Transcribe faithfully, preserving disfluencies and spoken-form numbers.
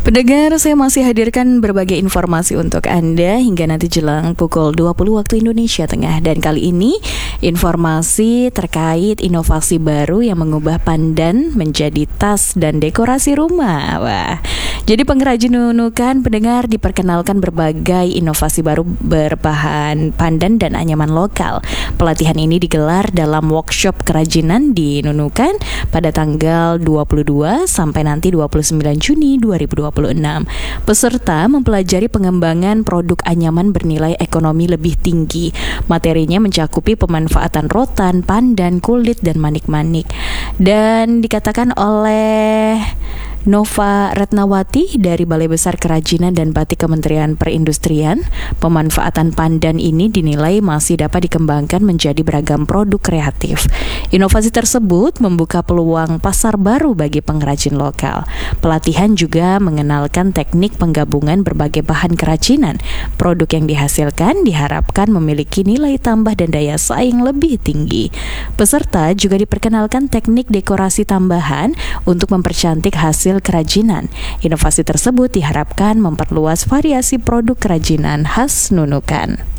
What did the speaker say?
Pendengar, saya masih hadirkan berbagai informasi untuk Anda hingga nanti jelang pukul dua puluh waktu Indonesia Tengah. Dan kali ini informasi terkait inovasi baru yang mengubah pandan menjadi tas dan dekorasi rumah. Wah, jadi pengrajin nunukan pendengar diperkenalkan berbagai inovasi baru berbahan pandan dan anyaman lokal. Pelatihan ini digelar dalam workshop kerajinan di Nunukan pada tanggal dua puluh dua sampai nanti dua puluh sembilan Juni dua ribu dua puluh enam. Peserta mempelajari pengembangan produk anyaman bernilai ekonomi lebih tinggi. Materinya mencakupi pemanfaatan rotan, pandan, kulit, dan manik-manik. Dan dikatakan oleh Nova Retnawati dari Balai Besar Kerajinan dan Batik Kementerian Perindustrian, pemanfaatan pandan ini dinilai masih dapat dikembangkan menjadi beragam produk kreatif. Inovasi tersebut membuka peluang pasar baru bagi pengrajin lokal. Pelatihan juga mengenalkan teknik penggabungan berbagai bahan kerajinan. Produk yang dihasilkan diharapkan memiliki nilai tambah dan daya saing lebih tinggi. Peserta juga diperkenalkan teknik dekorasi tambahan untuk mempercantik hasil kerajinan. Inovasi tersebut diharapkan memperluas variasi produk kerajinan khas Nunukan.